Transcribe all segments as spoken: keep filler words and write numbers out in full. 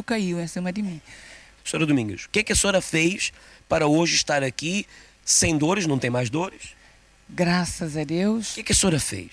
caiu em cima de mim. Senhora Domingues, o que é que a senhora fez para hoje estar aqui sem dores, não tem mais dores? Graças a Deus. O que é que a senhora fez?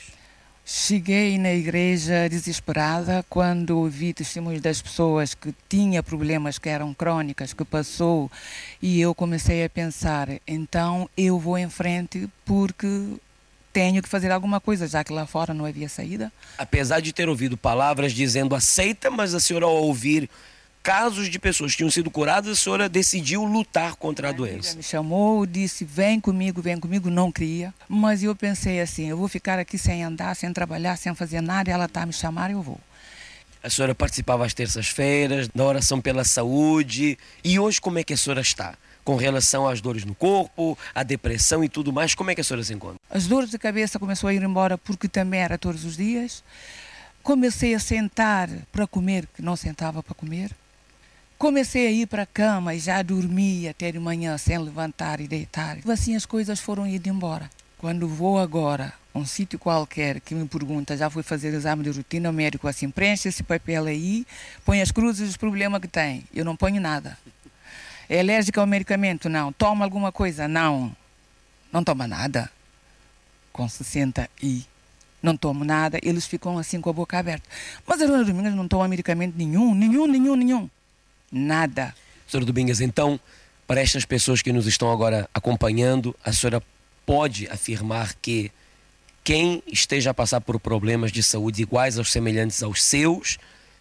Cheguei na igreja desesperada quando ouvi testemunhos das pessoas que tinham problemas que eram crônicas, que passou, e eu comecei a pensar, então eu vou em frente porque tenho que fazer alguma coisa, já que lá fora não havia saída. Apesar de ter ouvido palavras dizendo aceita, mas a senhora, ao ouvir casos de pessoas que tinham sido curadas, a senhora decidiu lutar contra a doença. Ela me chamou, disse, vem comigo, vem comigo, não queria. Mas eu pensei assim, eu vou ficar aqui sem andar, sem trabalhar, sem fazer nada, ela está a me chamar, eu vou. A senhora participava às terças-feiras, da oração pela saúde. E hoje como é que a senhora está? Com relação às dores no corpo, à depressão e tudo mais, como é que a senhora se encontra? As dores de cabeça começou a ir embora porque também era todos os dias. Comecei a sentar para comer, que não sentava para comer. Comecei a ir para a cama e já dormia até de manhã sem levantar e deitar. Assim as coisas foram indo embora. Quando vou agora a um sítio qualquer que me pergunta, já fui fazer exame de rotina, o médico assim, preenche esse papel aí, põe as cruzes dos problemas que tem. Eu não ponho nada. É alérgica ao medicamento? Não. Toma alguma coisa? Não. Não toma nada. Com sessenta e não tomo nada, eles ficam assim com a boca aberta. Mas a dona Domingas não toma medicamento nenhum, nenhum, nenhum, nenhum. Nada. Senhora Domingues, então, para estas pessoas que nos estão agora acompanhando, a senhora pode afirmar que quem esteja a passar por problemas de saúde iguais aos semelhantes aos seus,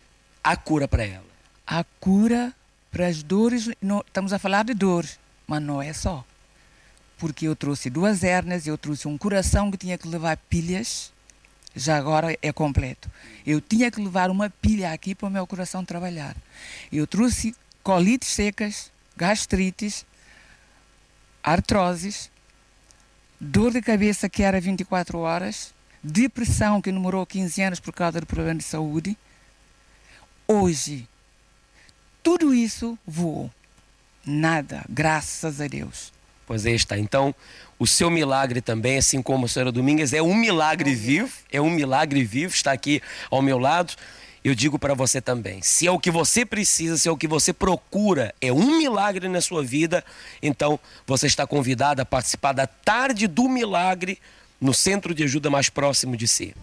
há cura para ela? A cura para as dores, não, estamos a falar de dores, mas não é só. Porque eu trouxe duas hérnias, eu trouxe um coração que tinha que levar pilhas, já agora é completo. Eu tinha que levar uma pilha aqui para o meu coração trabalhar. Eu trouxe colites secas, gastrites, artroses, dor de cabeça que era vinte e quatro horas, depressão que demorou quinze anos por causa do problema de saúde. Hoje, tudo isso voou. Nada, graças a Deus. Pois aí está. Então, o seu milagre também, assim como a senhora Domingues, é um milagre vivo, é um milagre vivo, está aqui ao meu lado. Eu digo para você também, se é o que você precisa, se é o que você procura, é um milagre na sua vida, então você está convidado a participar da Tarde do Milagre no centro de ajuda mais próximo de si.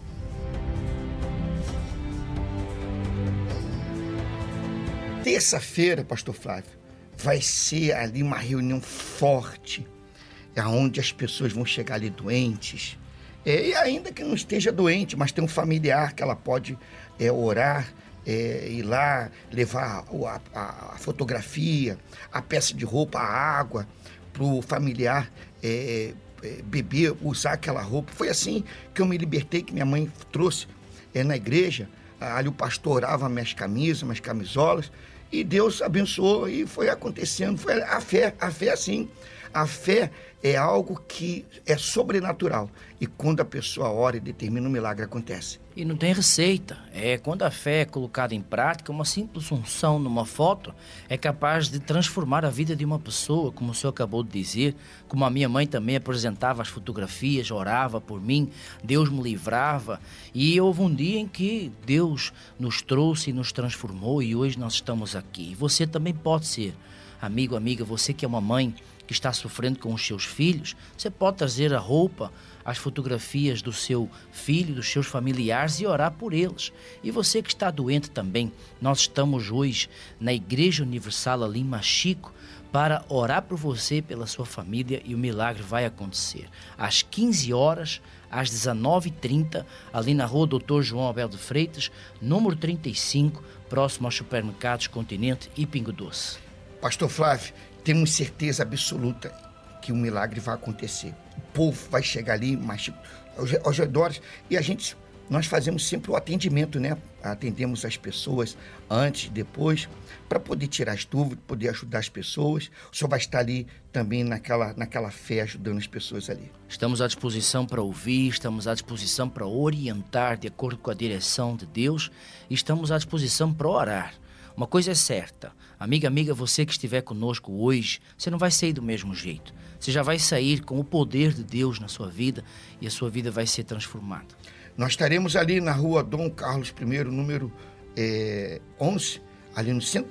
Terça-feira, pastor Flávio, vai ser ali uma reunião forte, onde as pessoas vão chegar ali doentes, é, e ainda que não esteja doente, mas tem um familiar que ela pode é, orar, é, ir lá, levar a, a, a fotografia, a peça de roupa, a água, para o familiar é, é, beber, usar aquela roupa. Foi assim que eu me libertei, que minha mãe trouxe é, na igreja. Ali o pastor orava minhas camisas, minhas camisolas, e Deus abençoou e foi acontecendo. Foi a fé, a fé sim. A fé é algo que é sobrenatural. E quando a pessoa ora e determina, um milagre acontece. E não tem receita. É quando a fé é colocada em prática, uma simples unção numa foto é capaz de transformar a vida de uma pessoa, como o senhor acabou de dizer, como a minha mãe também apresentava as fotografias, orava por mim, Deus me livrava. E houve um dia em que Deus nos trouxe e nos transformou e hoje nós estamos aqui. E você também pode ser, amigo, amiga, você que é uma mãe que está sofrendo com os seus filhos, você pode trazer a roupa, as fotografias do seu filho, dos seus familiares e orar por eles. E você que está doente também, nós estamos hoje na Igreja Universal ali em Machico para orar por você, pela sua família, e o milagre vai acontecer. Às quinze horas, às dezenove e trinta, ali na rua doutor João Abel de Freitas, número trinta e cinco, próximo aos supermercados Continente e Pingo Doce. Pastor Flávio, temos certeza absoluta que o milagre vai acontecer. O povo vai chegar ali, mas, aos redores, e a gente, nós fazemos sempre o atendimento, né? Atendemos as pessoas antes, depois, para poder tirar as dúvidas, poder ajudar as pessoas. O senhor vai estar ali também naquela, naquela fé, ajudando as pessoas ali. Estamos à disposição para ouvir, estamos à disposição para orientar de acordo com a direção de Deus e estamos à disposição para orar. Uma coisa é certa, amiga, amiga, você que estiver conosco hoje, você não vai sair do mesmo jeito. Você já vai sair com o poder de Deus na sua vida e a sua vida vai ser transformada. Nós estaremos ali na rua Dom Carlos I, número é, onze, ali no centro